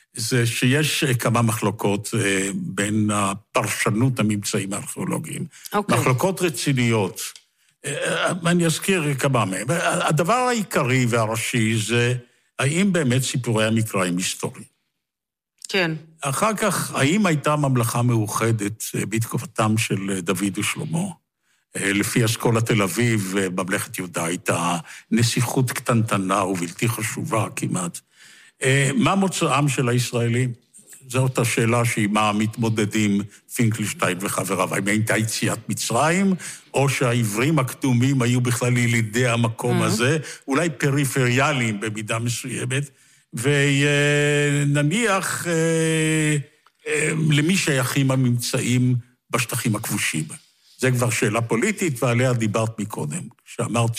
זה שיש כמה מחלוקות בין הפרשנות הממצאים הארכיאולוגיים. מחלוקות רציניות. אני אזכיר כמה מהם. הדבר העיקרי והראשי זה, האם באמת סיפורי המקרא הם היסטוריים? כן. אחר כך, האם הייתה ממלכה מאוחדת בתקופתם של דוד ושלמה? לפי אסכולה תל אביב, ממלכת יהודה הייתה נסיכות קטנטנה ובלתי חשובה כמעט. מה מוצאם של הישראלים? זאת השאלה שעימה מתמודדים פינקלשטיין וחבריו. האם הייתה יציאת מצרים, או שהעברים הקדומים היו בכלל ילידי המקום הזה, אולי פריפריאליים במידה מסוימת, ונניח למי שייכים הממצאים בשטחים הכבושים. זה כבר שאלה פוליטית, ועליה דיברת מקודם, שאמרת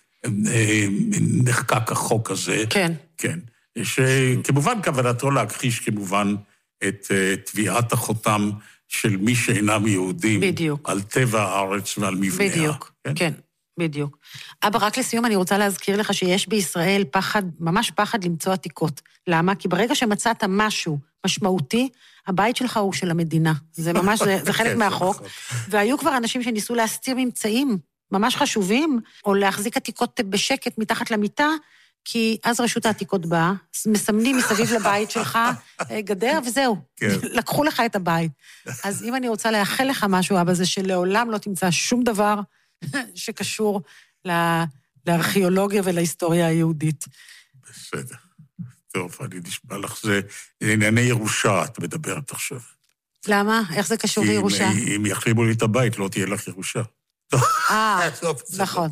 שנחקק החוק הזה. כן. כן. שכמובן כוונתו להכחיש כמובן את תביעת החותם של מי שאינם יהודים. בדיוק. על טבע הארץ ועל מבניה. בדיוק, כן, בדיוק. אבא, רק לסיום אני רוצה להזכיר לך שיש בישראל פחד, ממש פחד למצוא עתיקות. למה? כי ברגע שמצאת משהו משמעותי, הבית שלך הוא של המדינה. זה ממש, זה חלק מהחוק. והיו כבר אנשים שניסו להסתיר ממצאים ממש חשובים, או להחזיק עתיקות בשקט מתחת למיטה, כי אז רשות העתיקות באה, מסמנים מסביב לבית שלך גדר, וזהו. לקחו לך את הבית. אז אם אני רוצה לאחל לך משהו, אבא, זה שלעולם לא תמצא שום דבר שקשור לארכיאולוגיה ולהיסטוריה היהודית. בסדר. טוב, אני נשמע לך, זה ענייני ירושה, את מדברת עכשיו. למה? איך זה קשור לירושה? אם יחריבו לי את הבית, לא תהיה לך ירושה. נכון.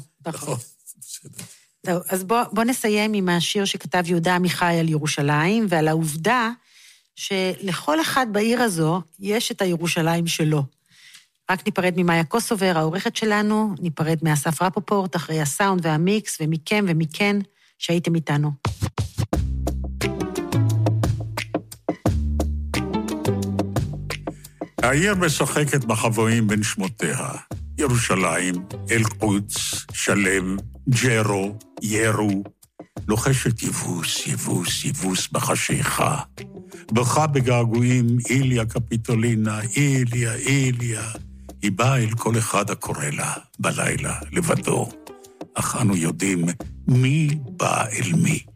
טוב, אז בוא נסיים עם השיר שכתב יהודה עמיחי על ירושלים, ועל העובדה שלכל אחד בעיר הזו יש את הירושלים שלו. רק ניפרד ממאיה קוסובר, העורכת שלנו, ניפרד מאסף רפופורט, אחרי הסאונד והמיקס, ומכם ומכן שהייתם איתנו. העיר משחקת בחבואים בין שמותיה. ירושלים, אל-קודס, שלם, ג'רו, ירו, לוחשת יבוס, יבוס, יבוס בחשיכה. בכה בגעגועים, איליה קפיטולינה, איליה, איליה. היא באה אל כל אחד הקורא לה בלילה, לבדו. אך אנו יודעים מי בא אל מי.